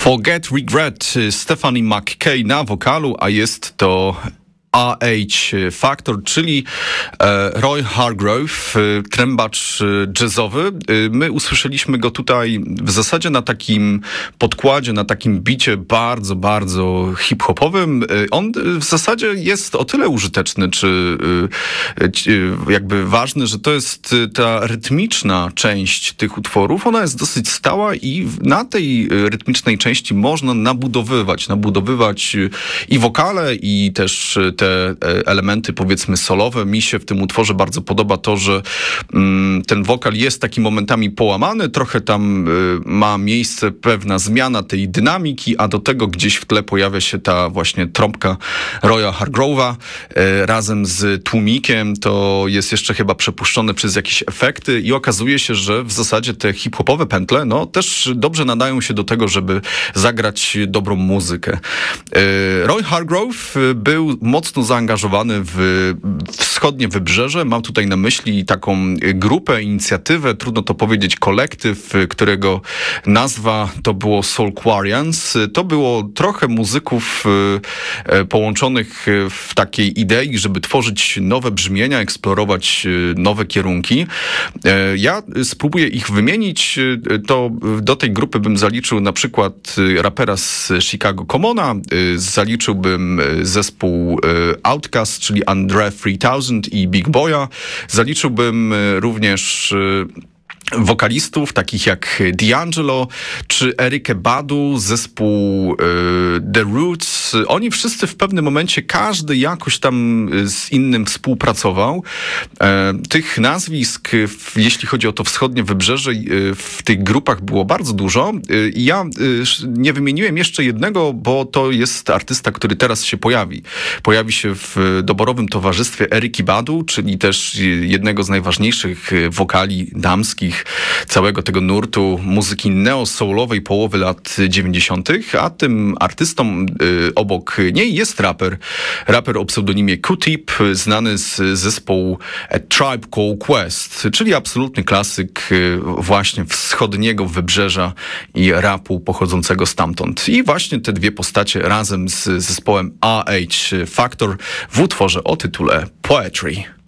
Forget Regret, Stephanie McKay na wokalu, a jest to AH Factor, czyli Roy Hargrove, trębacz jazzowy. My usłyszeliśmy go tutaj w zasadzie na takim podkładzie, na takim bicie bardzo, bardzo hip-hopowym. On w zasadzie jest o tyle użyteczny, czy jakby ważny, że to jest ta rytmiczna część tych utworów. Ona jest dosyć stała i na tej rytmicznej części można nabudowywać i wokale, i też te elementy, powiedzmy, solowe. Mi się w tym utworze bardzo podoba to, że ten wokal jest taki momentami połamany, trochę tam ma miejsce pewna zmiana tej dynamiki, a do tego gdzieś w tle pojawia się ta właśnie trąbka Roya Hargrove'a razem z tłumikiem. To jest jeszcze chyba przepuszczone przez jakieś efekty i okazuje się, że w zasadzie te hip-hopowe pętle też dobrze nadają się do tego, żeby zagrać dobrą muzykę. Roy Hargrove był mocno zaangażowany w wschodnie wybrzeże. Mam tutaj na myśli taką grupę, inicjatywę, trudno to powiedzieć, kolektyw, którego nazwa to było Soulquarians. To było trochę muzyków połączonych w takiej idei, żeby tworzyć nowe brzmienia, eksplorować nowe kierunki. Ja spróbuję ich wymienić. To do tej grupy bym zaliczył na przykład rapera z Chicago Commona, zaliczyłbym zespół Outkast, czyli Andre 3000 i Big Boya. Zaliczyłbym również wokalistów takich jak D'Angelo czy Erykę Badu, zespół The Roots. Oni wszyscy w pewnym momencie, każdy jakoś tam z innym współpracował. Tych nazwisk, jeśli chodzi o to wschodnie wybrzeże, w tych grupach było bardzo dużo. Ja nie wymieniłem jeszcze jednego, bo to jest artysta, który teraz się pojawi. Pojawi się w doborowym towarzystwie Eryki Badu, czyli też jednego z najważniejszych wokali damskich całego tego nurtu muzyki neo-soulowej połowy lat 90., a tym artystą obok niej jest raper o pseudonimie Q-Tip, znany z zespołu A Tribe Called Quest, czyli absolutny klasyk właśnie wschodniego wybrzeża i rapu pochodzącego stamtąd. I właśnie te dwie postacie razem z zespołem AH Factor w utworze o tytule Poetry.